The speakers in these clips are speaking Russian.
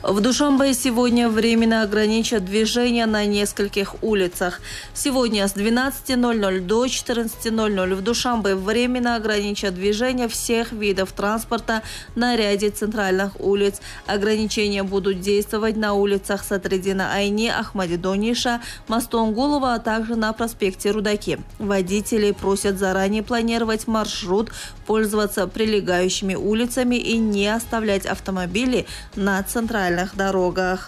В Душанбе сегодня временно ограничат движение на нескольких улицах. Сегодня с 12:00 до 14:00 в Душанбе временно ограничат движение всех видов транспорта на ряде центральных улиц. Ограничения будут действовать на улицах Сатридина-Айни, Ахмадидониша, Мастонгулова, а также на проспекте Рудаки. Водителей просят заранее планировать маршрут, пользоваться прилегающими улицами и не оставлять автомобили на центральных дорогах.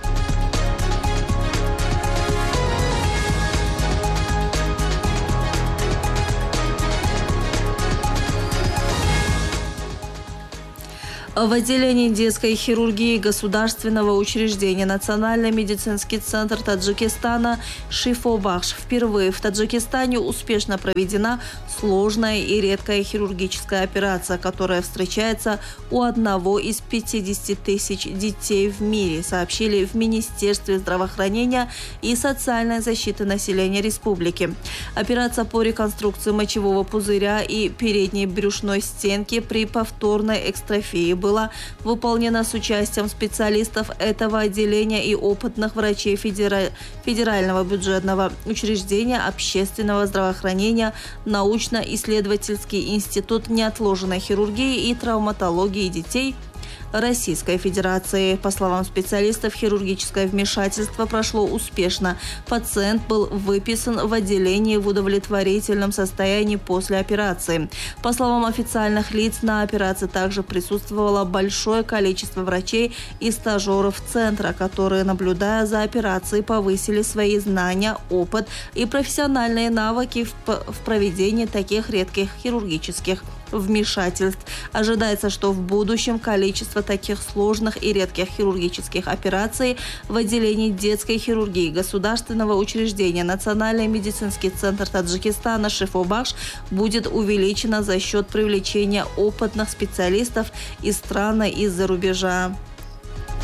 В отделении детской хирургии государственного учреждения Национальный медицинский центр Таджикистана «Шифобахш» впервые в Таджикистане успешно проведена сложная и редкая хирургическая операция, которая встречается у 1 из 50 тысяч детей в мире, сообщили в Министерстве здравоохранения и социальной защиты населения республики. Операция по реконструкции мочевого пузыря и передней брюшной стенки при повторной экстрофии была выполнена с участием специалистов этого отделения и опытных врачей Федерального бюджетного учреждения общественного здравоохранения, научно-исследовательский институт неотложной хирургии и травматологии детей Российской Федерации. По словам специалистов, хирургическое вмешательство прошло успешно. Пациент был выписан в отделении в удовлетворительном состоянии после операции. По словам официальных лиц, на операции также присутствовало большое количество врачей и стажеров центра, которые, наблюдая за операцией, повысили свои знания, опыт и профессиональные навыки в проведении таких редких хирургических вмешательств. Ожидается, что в будущем количество таких сложных и редких хирургических операций в отделении детской хирургии государственного учреждения Национальный медицинский центр Таджикистана «Шифобахш» будет увеличено за счет привлечения опытных специалистов из стран и из-за рубежа.